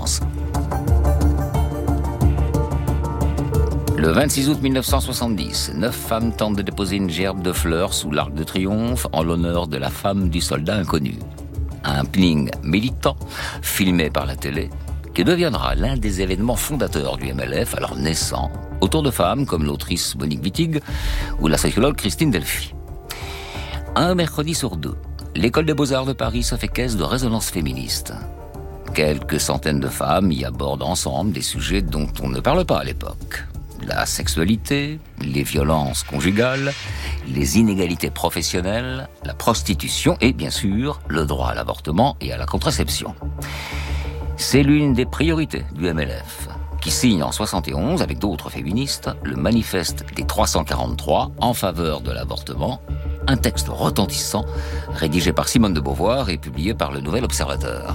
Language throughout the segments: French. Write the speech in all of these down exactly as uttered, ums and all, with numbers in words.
France. Le vingt-six août mille neuf cent soixante-dix, neuf femmes tentent de déposer une gerbe de fleurs sous l'Arc de Triomphe en l'honneur de la femme du soldat inconnu. Un happening militant, filmé par la télé, qui deviendra l'un des événements fondateurs du M L F, alors naissant, autour de femmes comme l'autrice Monique Wittig ou la sociologue Christine Delphi. Un mercredi sur deux, l'école des Beaux-Arts de Paris se fait caisse de résonance féministe. Quelques centaines de femmes y abordent ensemble des sujets dont on ne parle pas à l'époque. La sexualité, les violences conjugales, les inégalités professionnelles, la prostitution et, bien sûr, le droit à l'avortement et à la contraception. C'est l'une des priorités du M L F, qui signe en soixante et onze, avec d'autres féministes, le manifeste des trois cent quarante-trois en faveur de l'avortement, un texte retentissant, rédigé par Simone de Beauvoir et publié par le Nouvel Observateur.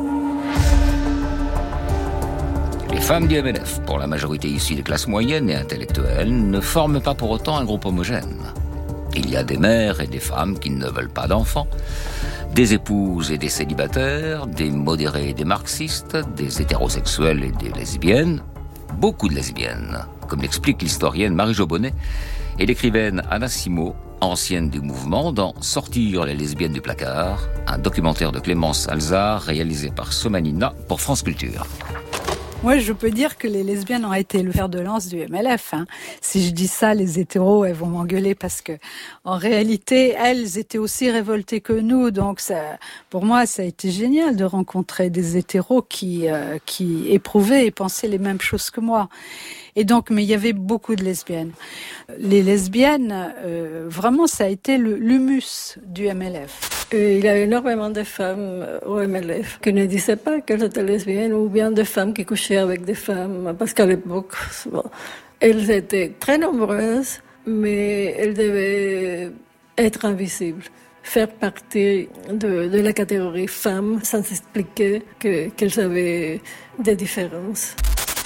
Les femmes du M L F, pour la majorité issues des classes moyennes et intellectuelles, ne forment pas pour autant un groupe homogène. Il y a des mères et des femmes qui ne veulent pas d'enfants, des épouses et des célibataires, des modérés et des marxistes, des hétérosexuels et des lesbiennes, beaucoup de lesbiennes, comme l'explique l'historienne Marie-Jo Bonnet et l'écrivaine Anna Simo, ancienne du mouvement, dans « Sortir les lesbiennes du placard », un documentaire de Clémence Alzard réalisé par Somanina pour France Culture. Moi, je peux dire que les lesbiennes ont été le fer de lance du M L F. Hein. Si je dis ça, les hétéros, elles vont m'engueuler parce que, en réalité, elles étaient aussi révoltées que nous. Donc, ça, pour moi, ça a été génial de rencontrer des hétéros qui, euh, qui éprouvaient et pensaient les mêmes choses que moi. Et donc, mais il y avait beaucoup de lesbiennes. Les lesbiennes, euh, vraiment, ça a été le, l'humus du M L F. Et il y a énormément de femmes au M L F qui ne disaient pas qu'elles étaient lesbiennes, ou bien de femmes qui couchaient avec des femmes, parce qu'à l'époque, bon, elles étaient très nombreuses, mais elles devaient être invisibles, faire partie de, de la catégorie femmes, sans expliquer que, qu'elles avaient des différences.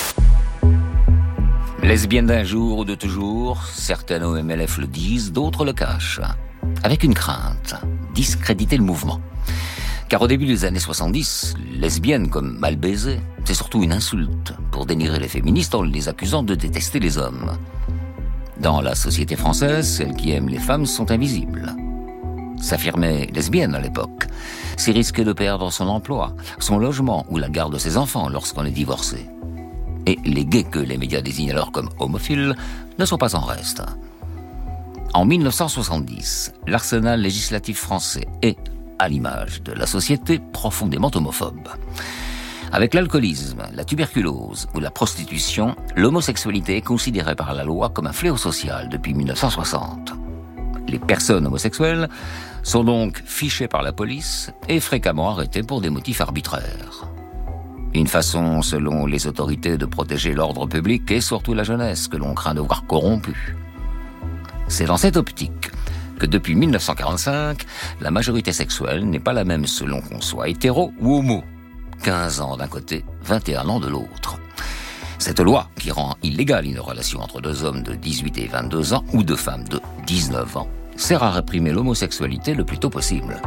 Lesbiennes d'un jour ou de toujours, certaines au M L F le disent, d'autres le cachent. Avec une crainte, discréditer le mouvement. Car au début des années soixante-dix, lesbienne comme mal baisée, c'est surtout une insulte pour dénigrer les féministes en les accusant de détester les hommes. Dans la société française, celles qui aiment les femmes sont invisibles. S'affirmer lesbienne à l'époque, c'est risquer de perdre son emploi, son logement ou la garde de ses enfants lorsqu'on est divorcé. Et les gays que les médias désignent alors comme homophiles ne sont pas en reste. En mille neuf cent soixante-dix, l'arsenal législatif français est, à l'image de la société, profondément homophobe. Avec l'alcoolisme, la tuberculose ou la prostitution, l'homosexualité est considérée par la loi comme un fléau social depuis mille neuf cent soixante. Les personnes homosexuelles sont donc fichées par la police et fréquemment arrêtées pour des motifs arbitraires. Une façon, selon les autorités, de protéger l'ordre public et surtout la jeunesse que l'on craint de voir corrompue. C'est dans cette optique que depuis mille neuf cent quarante-cinq, la majorité sexuelle n'est pas la même selon qu'on soit hétéro ou homo. quinze ans d'un côté, vingt et un ans de l'autre. Cette loi qui rend illégale une relation entre deux hommes de dix-huit et vingt-deux ans ou deux femmes de dix-neuf ans sert à réprimer l'homosexualité le plus tôt possible.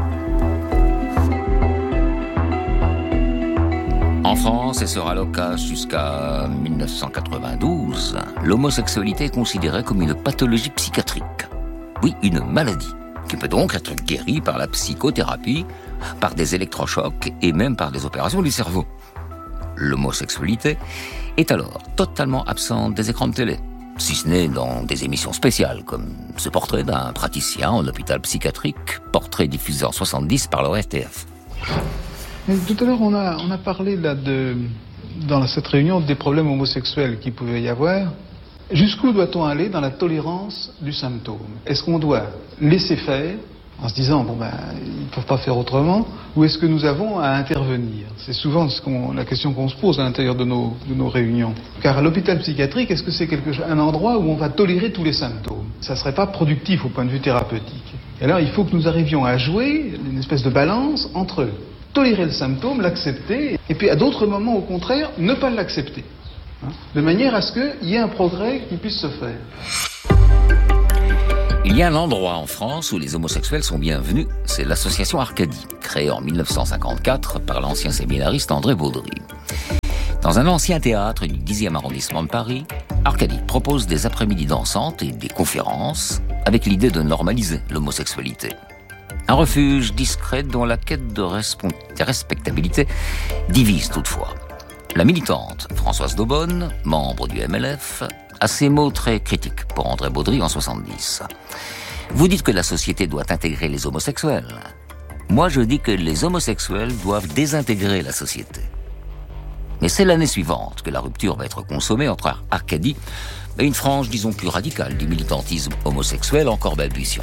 En France, et sera le cas jusqu'à mille neuf cent quatre-vingt-douze, l'homosexualité est considérée comme une pathologie psychiatrique. Oui, une maladie, qui peut donc être guérie par la psychothérapie, par des électrochocs et même par des opérations du cerveau. L'homosexualité est alors totalement absente des écrans de télé, si ce n'est dans des émissions spéciales, comme ce portrait d'un praticien en hôpital psychiatrique, portrait diffusé en soixante-dix par l'O R T F. Mais tout à l'heure, on a, on a parlé là de, dans cette réunion des problèmes homosexuels qu'il pouvait y avoir. Jusqu'où doit-on aller dans la tolérance du symptôme? Est-ce qu'on doit laisser faire, en se disant, bon ben, ils ne peuvent pas faire autrement, ou est-ce que nous avons à intervenir? C'est souvent ce qu'on, la question qu'on se pose à l'intérieur de nos, de nos réunions. Car à l'hôpital psychiatrique, est-ce que c'est quelque chose, un endroit où on va tolérer tous les symptômes? Ça ne serait pas productif au point de vue thérapeutique. Et alors, il faut que nous arrivions à jouer une espèce de balance entre tolérer le symptôme, l'accepter, et puis à d'autres moments, au contraire, ne pas l'accepter. Hein, de manière à ce qu'il y ait un progrès qui puisse se faire. Il y a un endroit en France où les homosexuels sont bienvenus, c'est l'association Arcadie, créée en mille neuf cent cinquante-quatre par l'ancien séminariste André Baudry. Dans un ancien théâtre du dixième arrondissement de Paris, Arcadie propose des après-midi dansantes et des conférences avec l'idée de normaliser l'homosexualité. Un refuge discret dont la quête de, respons- de respectabilité divise toutefois. La militante Françoise Daubonne, membre du M L F, a ces mots très critiques pour André Baudry en soixante-dix. Vous dites que la société doit intégrer les homosexuels. Moi, je dis que les homosexuels doivent désintégrer la société. Mais c'est l'année suivante que la rupture va être consommée entre Arcadie et une frange, disons, plus radicale du militantisme homosexuel encore balbutiant.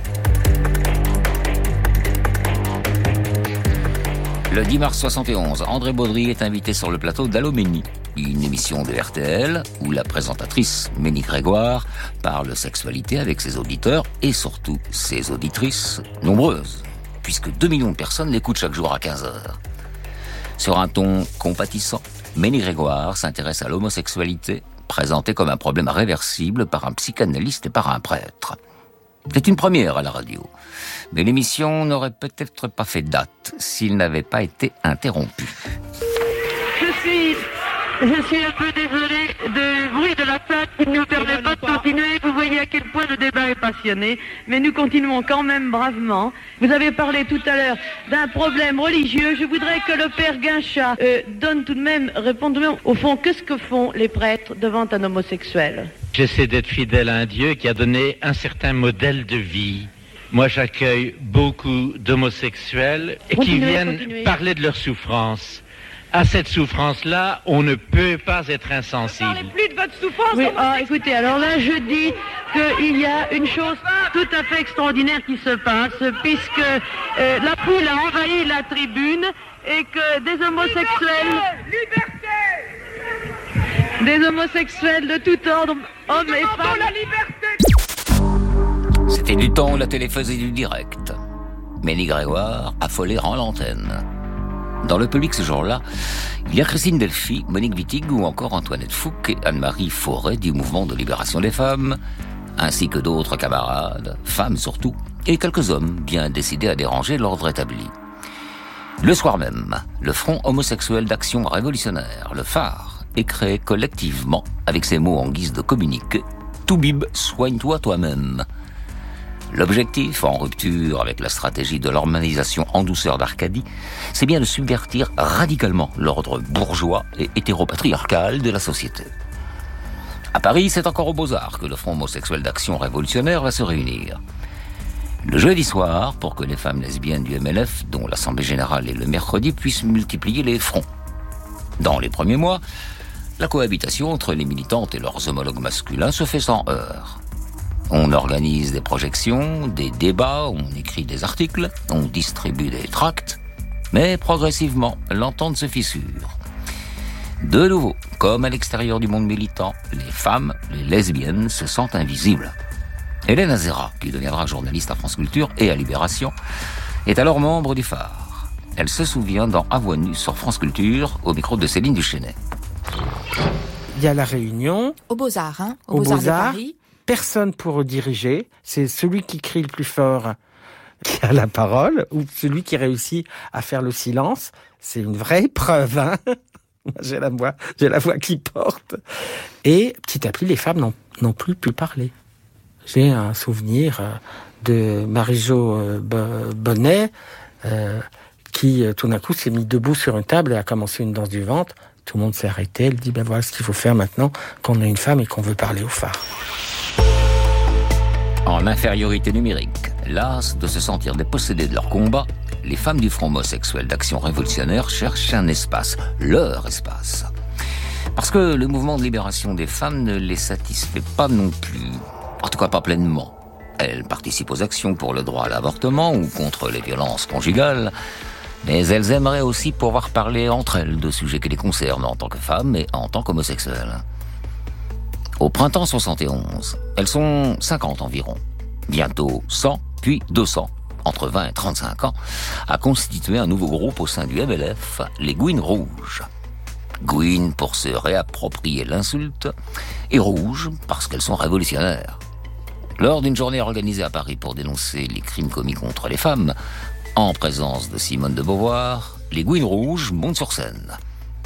Le dix mars soixante et onze, André Baudry est invité sur le plateau d'Allo Ménie, une émission de R T L où la présentatrice Ménie Grégoire parle sexualité avec ses auditeurs et surtout ses auditrices nombreuses, puisque deux millions de personnes l'écoutent chaque jour à quinze heures. Sur un ton compatissant, Ménie Grégoire s'intéresse à l'homosexualité, présentée comme un problème réversible par un psychanalyste et par un prêtre. C'est une première à la radio, mais l'émission n'aurait peut-être pas fait date s'il n'avait pas été interrompu. Je suis, je suis un peu désolée du bruit de la salle qui ne nous permet pas de continuer. Vous voyez à quel point le débat est passionné, mais nous continuons quand même bravement. Vous avez parlé tout à l'heure d'un problème religieux. Je voudrais que le père Guinchat euh, donne tout de même, réponde tout de même, au fond, qu'est-ce que font les prêtres devant un homosexuel ? J'essaie d'être fidèle à un Dieu qui a donné un certain modèle de vie. Moi, j'accueille beaucoup d'homosexuels qui Continuez, viennent continuez. parler de leur souffrance. À cette souffrance-là, on ne peut pas être insensible. Ne parlez plus de votre souffrance. Oui, ah, écoutez, alors là, je dis qu'il y a une chose tout à fait extraordinaire qui se passe, puisque euh, la foule a envahi la tribune et que des homosexuels... Liberté, liberté Des homosexuels de tout ordre, hommes et femmes... la liberté. C'était du temps où la télé faisait du direct. Ménie Grégoire, affolée, rend l'antenne. Dans le public ce jour-là, il y a Christine Delphi, Monique Wittig ou encore Antoinette Fouque et Anne-Marie Forêt du mouvement de libération des femmes, ainsi que d'autres camarades, femmes surtout, et quelques hommes bien décidés à déranger l'ordre établi. Le soir même, le Front homosexuel d'action révolutionnaire, le phare, est créé collectivement avec ces mots en guise de communiqué « Toubib, soigne-toi toi-même ». L'objectif, en rupture avec la stratégie de l'harmonisation en douceur d'Arcadie, c'est bien de subvertir radicalement l'ordre bourgeois et hétéropatriarcal de la société. À Paris, c'est encore aux Beaux-Arts que le Front homosexuel d'action révolutionnaire va se réunir. Le jeudi soir, pour que les femmes lesbiennes du M L F, dont l'Assemblée Générale est le mercredi, puissent multiplier les fronts. Dans les premiers mois, la cohabitation entre les militantes et leurs homologues masculins se fait sans heurts. On organise des projections, des débats, on écrit des articles, on distribue des tracts, mais progressivement, l'entente se fissure. De nouveau, comme à l'extérieur du monde militant, les femmes, les lesbiennes se sentent invisibles. Hélène Azera, qui deviendra journaliste à France Culture et à Libération, est alors membre du phare. Elle se souvient dans À Voix nue sur France Culture, au micro de Céline Duchesnay. Il y a la réunion. Aux Beaux-Arts, hein, aux, aux Beaux-Arts, Beaux-Arts de Paris. Personne pour diriger, c'est celui qui crie le plus fort qui a la parole, ou celui qui réussit à faire le silence. C'est une vraie épreuve, hein. J'ai la voix, j'ai la voix qui porte. Et petit à petit, les femmes n'ont, n'ont plus pu parler. J'ai un souvenir de Marie-Jo Bonnet, euh, qui tout d'un coup s'est mis debout sur une table et a commencé une danse du ventre. Tout le monde s'est arrêté. Elle dit, ben voilà ce qu'il faut faire maintenant qu'on a une femme et qu'on veut parler au phare. En infériorité numérique, las de se sentir dépossédées de leur combat, les femmes du Front homosexuel d'action révolutionnaire cherchent un espace, leur espace. Parce que le mouvement de libération des femmes ne les satisfait pas non plus, en tout cas pas pleinement. Elles participent aux actions pour le droit à l'avortement ou contre les violences conjugales, mais elles aimeraient aussi pouvoir parler entre elles de sujets qui les concernent en tant que femmes et en tant qu'homosexuelles. Au printemps soixante et onze, elles sont cinquante environ, bientôt cent, puis deux cents, entre vingt et trente-cinq ans, à constituer un nouveau groupe au sein du M L F, les Gouines Rouges. Gouines pour se réapproprier l'insulte, et rouges parce qu'elles sont révolutionnaires. Lors d'une journée organisée à Paris pour dénoncer les crimes commis contre les femmes, en présence de Simone de Beauvoir, les Gouines Rouges montent sur scène.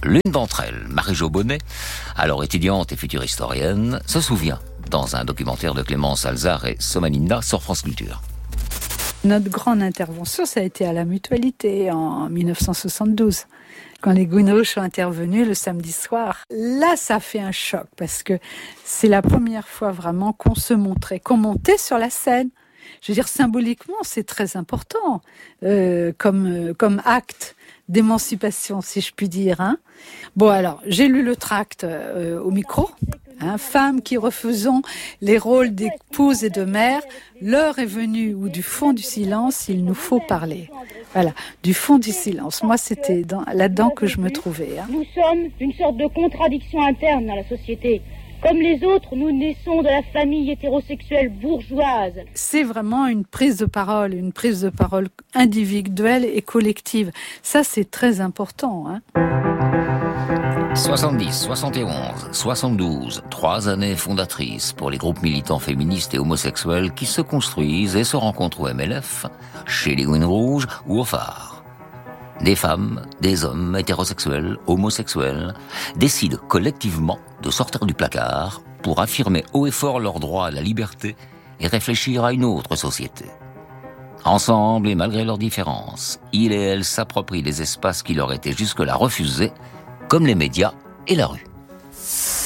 L'une d'entre elles, Marie-Jo Bonnet, alors étudiante et future historienne, se souvient dans un documentaire de Clémence Alzard et Somalinda sur France Culture. Notre grande intervention, ça a été à la Mutualité en dix-neuf cent soixante-douze. Quand les Gounod sont intervenus le samedi soir. Là, ça fait un choc parce que c'est la première fois vraiment qu'on se montrait, qu'on montait sur la scène. Je veux dire, symboliquement, c'est très important euh, comme, euh, comme acte d'émancipation, si je puis dire. Hein. Bon, alors, j'ai lu le tract euh, au micro. Hein, femmes qui refaisons les rôles d'épouse et de mère, l'heure est venue où du fond du silence, il nous faut parler. Voilà, du fond du silence. Moi, c'était dans, là-dedans que je me trouvais. Hein. Nous sommes une sorte de contradiction interne dans la société. Comme les autres, nous naissons de la famille hétérosexuelle bourgeoise. C'est vraiment une prise de parole, une prise de parole individuelle et collective. Ça, c'est très important. Hein. soixante-dix, soixante et onze, soixante-douze, trois années fondatrices pour les groupes militants féministes et homosexuels qui se construisent et se rencontrent au M L F, chez les Gouines Rouges ou au Phare. Des femmes, des hommes hétérosexuels, homosexuels, décident collectivement de sortir du placard pour affirmer haut et fort leur droit à la liberté et réfléchir à une autre société. Ensemble et malgré leurs différences, ils et elles s'approprient les espaces qui leur étaient jusque-là refusés, comme les médias et la rue.